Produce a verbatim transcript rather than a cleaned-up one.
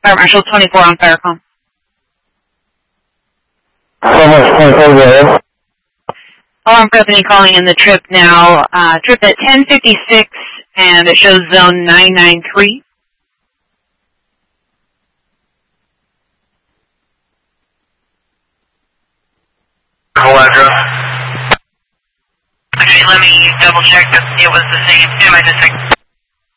Fire Marshal twenty-four on Firecom. Alarm company calling in the trip now. Uh, trip at ten fifty-six, and it shows zone nine nine three. Whole address. Okay, let me double check that it was the same. Am I just